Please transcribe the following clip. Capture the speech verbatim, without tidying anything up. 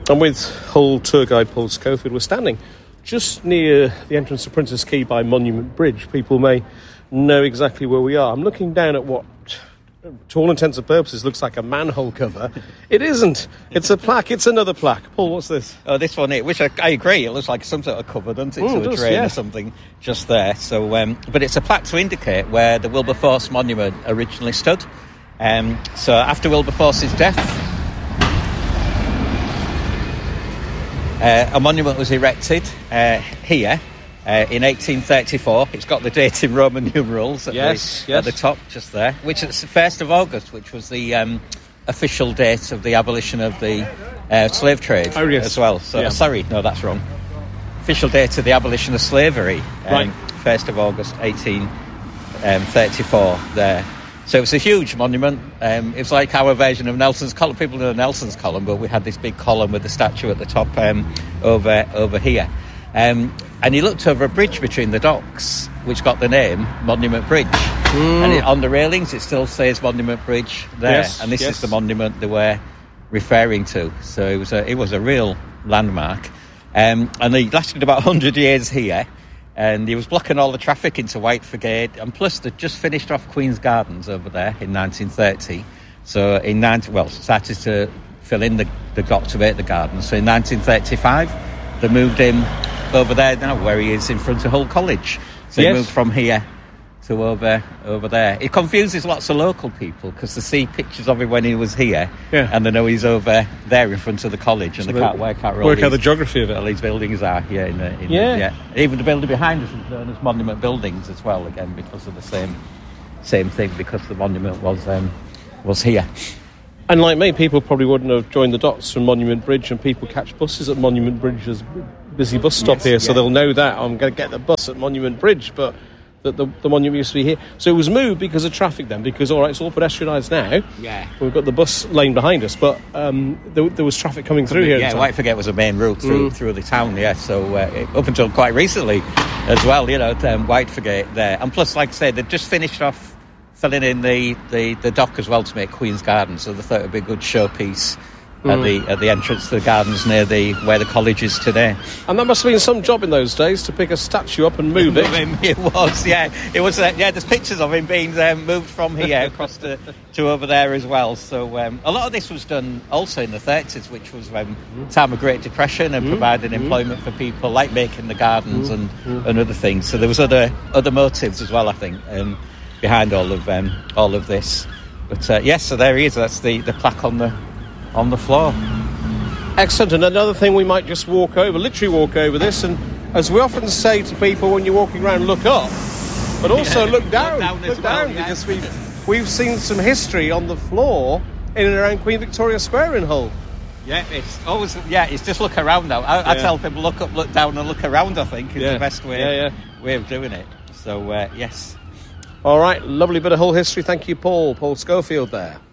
And with Hull tour guide Paul Schofield, we're standing just near the entrance to Princess Quay by Monument Bridge. People may know exactly where we are. I'm looking down at what, to all intents and purposes, looks like a manhole cover. It isn't. It's a plaque. It's another plaque. Paul, what's this? Oh, this one here, which I, I agree. It looks like some sort of cover, doesn't it, Mm, to it a does, drain yeah. or something just there. So, um, but it's a plaque to indicate where the Wilberforce monument originally stood. Um, so after Wilberforce's death, uh, a monument was erected uh, here. Uh, in eighteen thirty-four, it's got the date in Roman numerals at, Yes, the, yes. at the top, just there, which is the first of August, which was the um, official date of the abolition of the uh, slave trade Oh, yes. as well. So, Yeah. sorry, no, that's wrong. Official date of the abolition of slavery, um, Right. first of August, eighteen thirty-four. There, so it was a huge monument. Um, it was like our version of Nelson's column. People know Nelson's column, but we had this big column with the statue at the top um, over over here. Um, and he looked over a bridge between the docks, which got the name Monument Bridge. Mm. And it, on the railings, it still says Monument Bridge there. Yes, and this yes. is the monument they were referring to. So it was a, it was a real landmark. Um, and he lasted about one hundred years here. And he was blocking all the traffic into Whiteford. And plus, they just finished off Queen's Gardens over there in nineteen thirty. So in ninety, well, started to fill in the, the got to make the gardens. So in nineteen thirty-five, they moved him over there now, where he is in front of Hull College. So Yes. he moved from here to over over there. It confuses lots of local people because they see pictures of him when he was here, Yeah. and they know he's over there in front of the college, and So they can't work out where all Work out the these- geography of it. all these buildings are here. In the, in Yeah. the, yeah. Even the building behind us is known as Monument Buildings as well, again because of the same same thing, because the monument was um, was here. And like me, people probably wouldn't have joined the dots from Monument Bridge, and people catch buses at Monument Bridge as busy bus stop Yes, here, so yeah. they'll know that I'm going to get the bus at Monument Bridge, but the, the, the monument used to be here. So it was moved because of traffic then, because, all right, it's all pedestrianised now. Yeah. We've got the bus lane behind us, but um, there, there was traffic coming through here. Yeah, at the time. Whiteford was a main route through Mm. through the town. Yeah, so uh, up until quite recently, as well. You know, um, Whiteford there, and plus, like I said, they just finished off filling in the, the, the dock as well to make Queen's Gardens. So they thought it'd be a good showpiece at Mm. the at the entrance to the gardens near the where the college is today. And that must have been some job in those days to pick a statue up and move it. It was, yeah. It was, uh, yeah. There's pictures of him being um, moved from here across to, to over there as well. So um, a lot of this was done also in the thirties, which was um, time of Great Depression and Mm. providing Mm. employment for people, like making the gardens Mm. and, Mm. and other things. So there was other other motives as well, I think, um, behind all of um, all of this. But uh, yes, so there he is. That's the, the plaque on the on the floor. Excellent. And another thing, we might just walk over, literally walk over this, and as we often say to people when you're walking around, look up, but also Yeah, look down, look down look as well, down, yeah. because we've, we've seen some history on the floor in and around Queen Victoria Square in Hull. Yeah, it's always, yeah, it's just look around now. I, I Yeah. tell people look up, look down and look around, I think, is Yeah. the best way, Yeah, yeah. way of doing it. So, uh, yes. All right, lovely bit of Hull history. Thank you, Paul. Paul Schofield there.